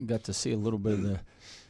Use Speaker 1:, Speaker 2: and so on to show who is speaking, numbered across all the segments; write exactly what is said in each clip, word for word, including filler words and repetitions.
Speaker 1: got to see a little bit of the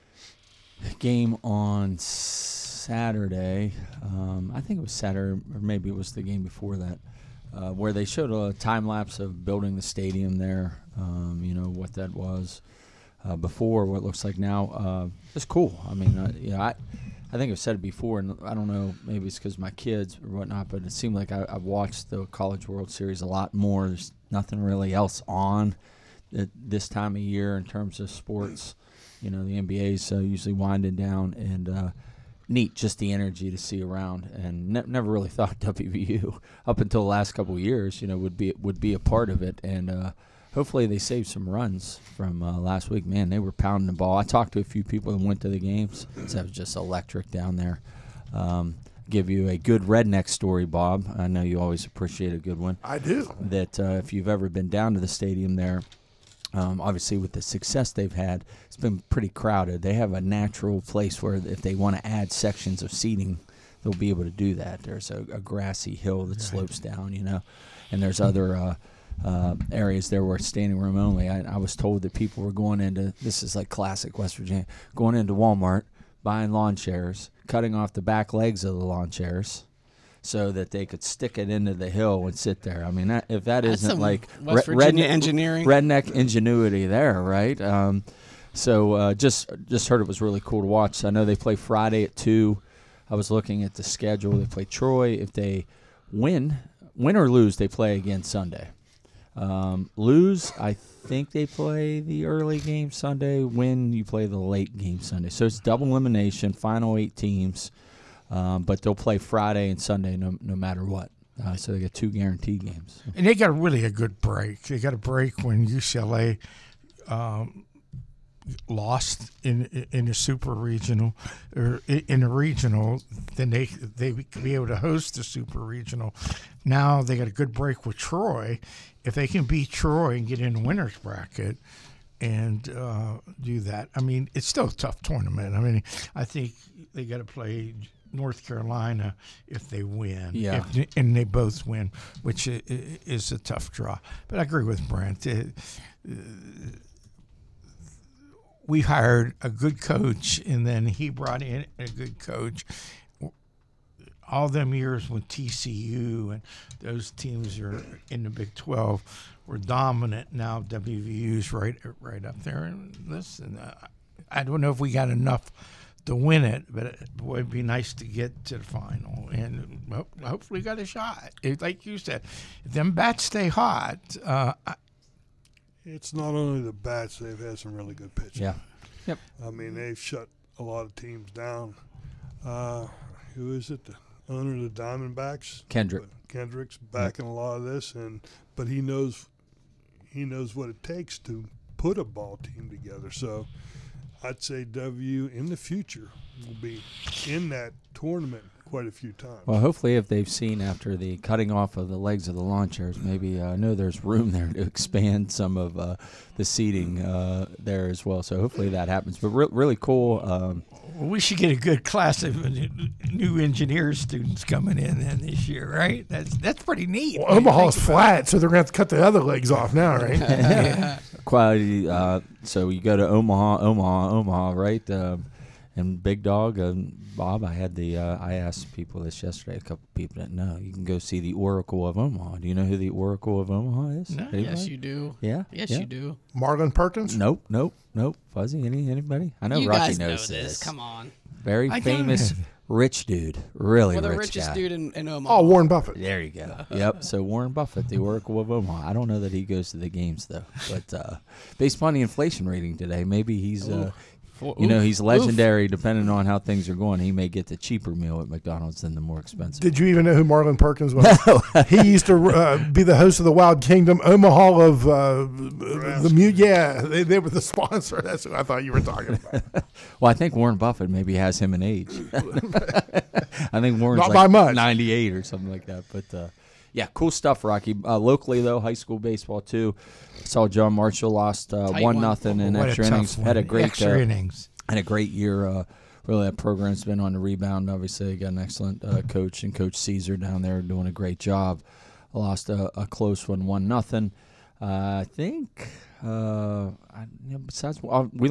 Speaker 1: game on Saturday. Um, I think it was Saturday, or maybe it was the game before that, uh, where they showed a time lapse of building the stadium there. Um, you know what that was uh, before, what it looks like now. Uh, it's cool. I mean, uh, you know, I. I think I've said it before, and I don't know, maybe it's because my kids or whatnot, but it seemed like I, I've watched the College World Series a lot more. There's nothing really else on at this time of year in terms of sports. You know, the N B A's uh, usually winding down, and uh, neat, just the energy to see around. And ne- never really thought W V U up until the last couple of years, you know, would be would be a part of it. And uh, hopefully they saved some runs from uh, last week. Man, they were pounding the ball. I talked to a few people that went to the games. So it was just electric down there. Um, give you a good redneck story, Bob. I know you always appreciate a good one.
Speaker 2: I do.
Speaker 1: That uh, if you've ever been down to the stadium there, um, obviously with the success they've had, it's been pretty crowded. They have a natural place where if they want to add sections of seating, they'll be able to do that. There's a, a grassy hill that slopes down, you know, and there's other uh, – Uh, areas there were standing room only. I, I was told that people were going into, this is like classic West Virginia, going into Walmart, buying lawn chairs, cutting off the back legs of the lawn chairs so that they could stick it into the hill and sit there. I mean, that, if that
Speaker 3: That's
Speaker 1: isn't
Speaker 3: some
Speaker 1: like
Speaker 3: West
Speaker 1: re-
Speaker 3: Virginia
Speaker 1: redneck,
Speaker 3: engineering.
Speaker 1: redneck ingenuity there, right? Um, so uh, just just heard it was really cool to watch. I know they play Friday at two. I was looking at the schedule. They play Troy. If they win, win or lose, they play again Sunday. Um, lose, I think they play the early game Sunday. Win, you play the late game Sunday. So it's double elimination, final eight teams, um, but they'll play Friday and Sunday no, no matter what. Uh, so they get two guaranteed games.
Speaker 2: And they got really a good break. They got a break when U C L A um, lost in in the super regional or in the regional. Then they they could be able to host the super regional. Now they got a good break with Troy. If they can beat Troy and get in the winner's bracket and uh, do that, I mean, it's still a tough tournament. I mean, I think they got to play North Carolina if they win.
Speaker 1: Yeah.
Speaker 2: If, and they both win, which is a tough draw. But I agree with Brent. It, uh, we hired a good coach, and then he brought in a good coach. All them years when T C U and those teams are in the Big twelve were dominant. Now W V U's right right up there. And listen, uh, I don't know if we got enough to win it, but it, boy, it'd be nice to get to the final and ho- hopefully got a shot. It, like you said, if them bats stay hot. Uh, I,
Speaker 4: it's not only the bats; they've had some really good pitching.
Speaker 1: Yeah. Yep.
Speaker 4: I mean, they've shut a lot of teams down. Uh, who is it? The owner of the Diamondbacks,
Speaker 1: Kendrick.
Speaker 4: Kendrick's backing a lot of this, and but he knows he knows what it takes to put a ball team together. So I'd say W in the future will be in that tournament quite a few times.
Speaker 1: Well, hopefully if they've seen after the cutting off of the legs of the lawn chairs, maybe uh, I know there's room there to expand some of uh, the seating uh, there as well. So hopefully that happens. But re- really cool. Um,
Speaker 2: well, we should get a good class of new engineer students coming in then this year, right? That's that's pretty neat.
Speaker 5: Well, Omaha's flat, so they're going to have to cut the other legs off now, right?
Speaker 1: yeah. Quality. Uh, so you go to Omaha, Omaha, Omaha, right? Um, and Big Dog, um, Bob, I had the. Uh, I asked people this yesterday. A couple people didn't know. You can go see the Oracle of Omaha. Do you know who the Oracle of Omaha is?
Speaker 3: No,
Speaker 1: Anybody?
Speaker 3: yes, you do.
Speaker 1: Yeah.
Speaker 3: Yes,
Speaker 1: yeah.
Speaker 3: you do.
Speaker 5: Marlon Perkins?
Speaker 1: Nope, nope, nope. Fuzzy, any anybody? I know
Speaker 3: you
Speaker 1: Rocky
Speaker 3: guys
Speaker 1: knows
Speaker 3: know this.
Speaker 1: this.
Speaker 3: Come on.
Speaker 1: Very
Speaker 2: I
Speaker 1: famous rich dude. Really
Speaker 3: Well, the
Speaker 1: rich
Speaker 3: richest
Speaker 1: guy.
Speaker 3: dude in, in Omaha.
Speaker 5: Oh, Warren Buffett.
Speaker 1: There you go. Yep. So Warren Buffett, the Oracle of Omaha. I don't know that he goes to the games though, but uh, based upon the inflation rating today, maybe he's. Uh, You know, he's legendary. Oof. Depending on how things are going, he may get the cheaper meal at McDonald's than the more expensive.
Speaker 5: Did you even know who Marlon Perkins was?
Speaker 1: No.
Speaker 5: He used to uh, be the host of the Wild Kingdom, Omaha of uh, the Mute. Yeah, they, they were the sponsor. That's what I thought you were talking about.
Speaker 1: Well, I think Warren Buffett maybe has him in age. I think Warren's
Speaker 5: Not
Speaker 1: like
Speaker 5: by much.
Speaker 1: ninety-eight or something like that. But uh, yeah, cool stuff, Rocky. Uh, locally though, high school baseball too. Saw John Marshall lost uh, one nothing in
Speaker 2: What
Speaker 1: extra
Speaker 2: a tough
Speaker 1: innings.
Speaker 2: one.
Speaker 1: Had a great
Speaker 2: extra
Speaker 1: uh,
Speaker 2: innings.
Speaker 1: Had a great year. Uh, really, that program's been on the rebound. Obviously, got an excellent uh, coach and Coach Caesar down there doing a great job. Lost a, a close one, one nothing. Uh, I think Uh, I, you know, besides, uh, we